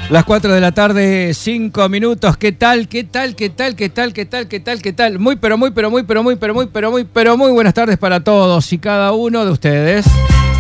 Las 4 de la tarde, 5 minutos. ¿Qué tal? ¿Qué tal? ¿Qué tal? ¿Qué tal? ¿Qué tal? ¿Qué tal? ¿Qué tal? Muy buenas tardes para todos y cada uno de ustedes.